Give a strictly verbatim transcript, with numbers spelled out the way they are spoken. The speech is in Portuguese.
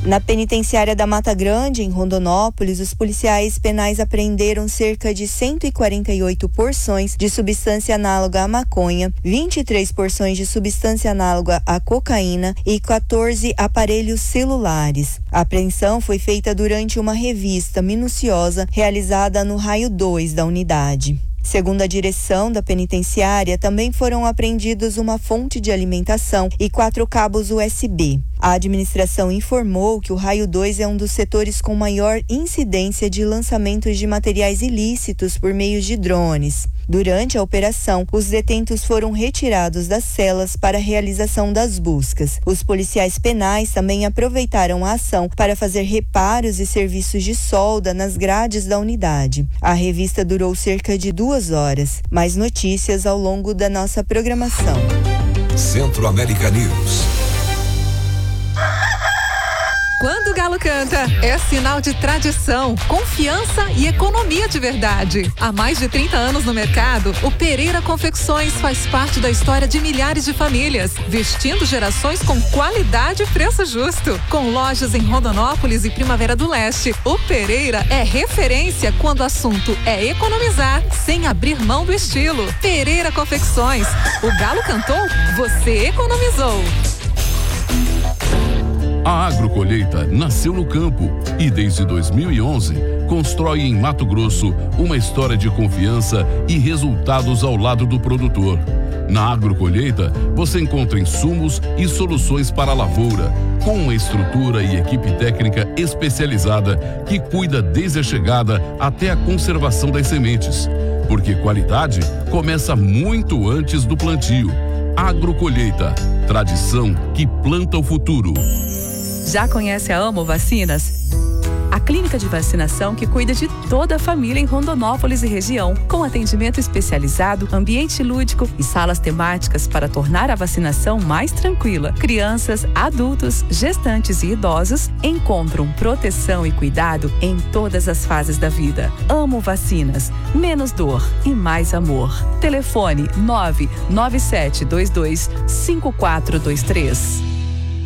Na penitenciária da Mata Grande, em Rondonópolis, os policiais penais apreenderam cerca de cento e quarenta e oito porções de substância análoga à maconha, vinte e três porções de substância análoga à cocaína e quatorze aparelhos celulares. A apreensão foi feita durante uma revista minuciosa realizada no raio dois da unidade. Segundo a direção da penitenciária, também foram apreendidos uma fonte de alimentação e quatro cabos U S B. A administração informou que o raio dois é um dos setores com maior incidência de lançamentos de materiais ilícitos por meio de drones. Durante a operação, os detentos foram retirados das celas para a realização das buscas. Os policiais penais também aproveitaram a ação para fazer reparos e serviços de solda nas grades da unidade. A revista durou cerca de duas horas. Mais notícias ao longo da nossa programação. Centro-América News. Quando o galo canta, é sinal de tradição, confiança e economia de verdade. Há mais de trinta anos no mercado, o Pereira Confecções faz parte da história de milhares de famílias, vestindo gerações com qualidade e preço justo. Com lojas em Rondonópolis e Primavera do Leste, o Pereira é referência quando o assunto é economizar, sem abrir mão do estilo. Pereira Confecções. O galo cantou, você economizou. A Agrocolheita nasceu no campo e desde dois mil e onze constrói em Mato Grosso uma história de confiança e resultados ao lado do produtor. Na Agrocolheita você encontra insumos e soluções para a lavoura, com uma estrutura e equipe técnica especializada que cuida desde a chegada até a conservação das sementes. Porque qualidade começa muito antes do plantio. Agrocolheita, tradição que planta o futuro. Já conhece a Amo Vacinas? A clínica de vacinação que cuida de toda a família em Rondonópolis e região, com atendimento especializado, ambiente lúdico e salas temáticas para tornar a vacinação mais tranquila. Crianças, adultos, gestantes e idosos encontram proteção e cuidado em todas as fases da vida. Amo Vacinas. Menos dor e mais amor. Telefone nove nove sete dois dois cinco quatro dois três.